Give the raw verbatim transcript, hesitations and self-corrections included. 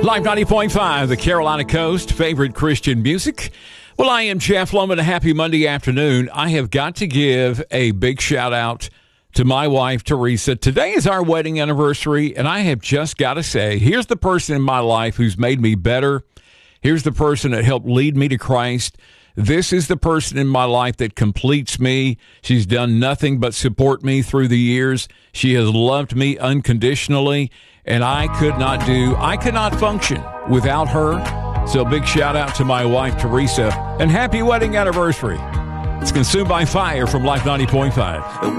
Live ninety point five, the Carolina Coast, favorite Christian music. Well, I am Jeff Loman. A happy Monday afternoon. I have got to give a big shout out to my wife, Teresa. Today is our wedding anniversary, and I have just got to say, here's the person in my life who's made me better. Here's the person that helped lead me to Christ. This is the person in my life that completes me. She's done nothing but support me through the years. She has loved me unconditionally, and I could not do, I could not function without her. So big shout out to my wife, Teresa, and happy wedding anniversary. It's Consumed by Fire from Life ninety point five.